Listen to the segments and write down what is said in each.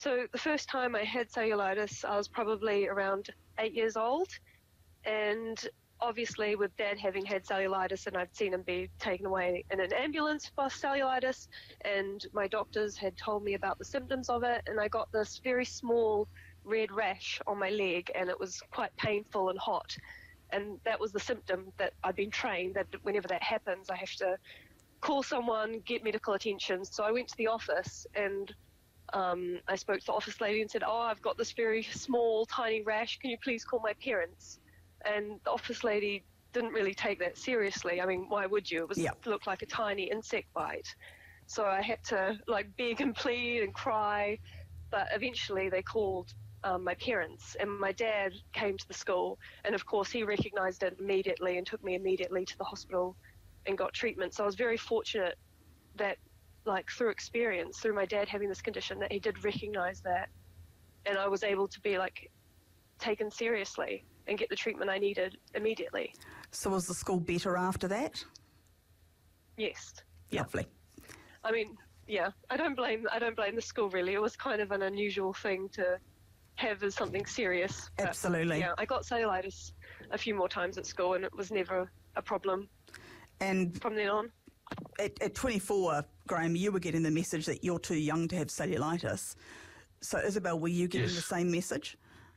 So the first time I had cellulitis, I was probably around 8 years old. And obviously with Dad having had cellulitis, and I'd seen him be taken away in an ambulance for cellulitis, and my doctors had told me about the symptoms of it, and I got this very small red rash on my leg, and it was quite painful and hot. And that was the symptom that I'd been trained that whenever that happens, I have to call someone, get medical attention. So I went to the office, and I spoke to the office lady and said, I've got this very small, tiny rash. Can you please call my parents? And the office lady didn't really take that seriously. I mean, why would you? It looked like a tiny insect bite. So I had to beg and plead and cry. But eventually they called my parents, and my dad came to the school, and of course he recognised it immediately and took me immediately to the hospital and got treatment. So I was very fortunate that, through experience, through my dad having this condition, that he did recognise that, and I was able to be taken seriously and get the treatment I needed immediately. So was the school better after that? Yes. Lovely. I mean, yeah, I don't blame the school really. It was kind of an unusual thing to have as something serious. Absolutely. Yeah, I got cellulitis a few more times at school, and it was never a problem. And from then on, at 24, Graham, you were getting the message that you're too young to have cellulitis. So, Isabel, were you getting the same message?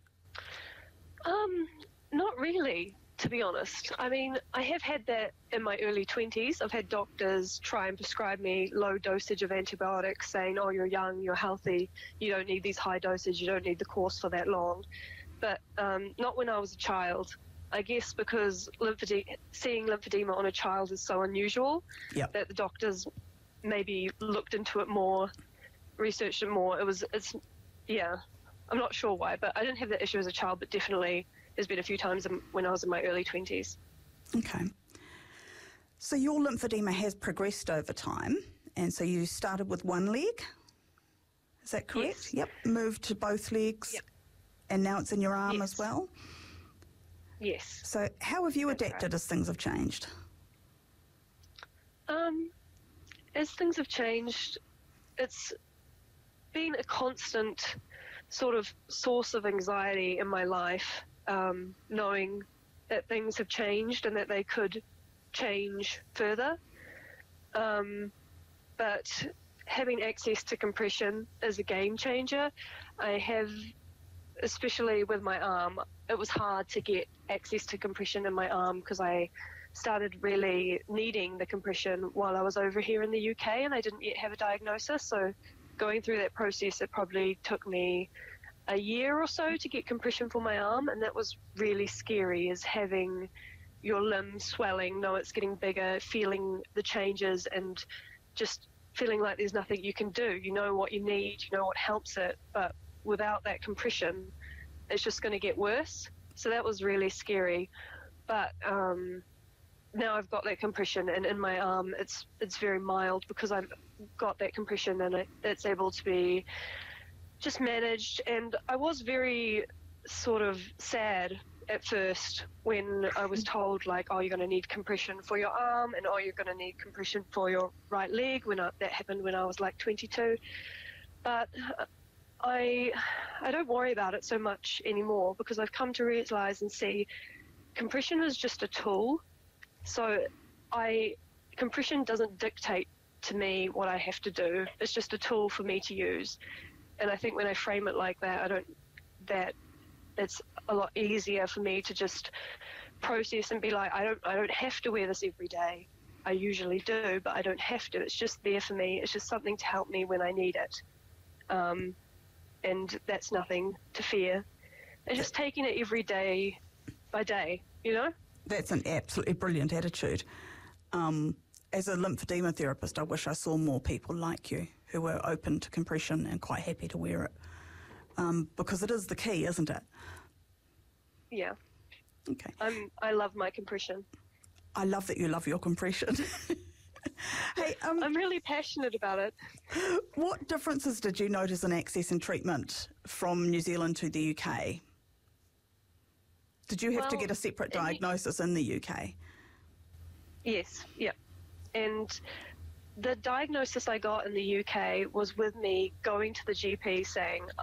Not really, to be honest. I mean, I have had that in my early 20s. I've had doctors try and prescribe me low dosage of antibiotics, saying, you're young, you're healthy, you don't need these high doses, you don't need the course for that long. But not when I was a child. I guess because seeing lymphedema on a child is so unusual that the doctors maybe looked into it more, researched it more. I'm not sure why, but I didn't have that issue as a child, but definitely there's been a few times when I was in my early 20s. Okay. So your lymphedema has progressed over time, and so you started with one leg, is that correct? Yes. Yep. Moved to both legs, and now it's in your arm as well? Yes. So how have you adapted as things have changed? As things have changed, it's been a constant sort of source of anxiety in my life, knowing that things have changed and that they could change further. But having access to compression is a game changer. I have, especially with my arm, it was hard to get access to compression in my arm because I started really needing the compression while I was over here in the UK, and I didn't yet have a diagnosis. So going through that process, it probably took me a year or so to get compression for my arm, and that was really scary, is having your limb swelling, know it's getting bigger, feeling the changes, and just feeling like there's nothing you can do. You know what you need, you know what helps it, but without that compression, it's just going to get worse. So that was really scary. But now I've got that compression, and in my arm it's very mild because I've got that compression, and it's able to be just managed. And I was very sort of sad at first when I was told, you're going to need compression for your arm, and you're going to need compression for your right leg. That happened when I was 22. But I don't worry about it so much anymore because I've come to realise and see compression is just a tool. So compression doesn't dictate to me what I have to do. It's just a tool for me to use. And I think when I frame it like that, it's a lot easier for me to just process and be like, I don't have to wear this every day. I usually do, but I don't have to. It's just there for me. It's just something to help me when I need it. And that's nothing to fear. And just taking it every day by day, That's an absolutely brilliant attitude. As a lymphedema therapist, I wish I saw more people like you who were open to compression and quite happy to wear it. Because it is the key, isn't it? Yeah. Okay. I love my compression. I love that you love your compression. Hey, I'm really passionate about it. What differences did you notice in access and treatment from New Zealand to the UK? Did you have to get a separate diagnosis in the UK? Yes, yeah. And the diagnosis I got in the UK was with me going to the GP saying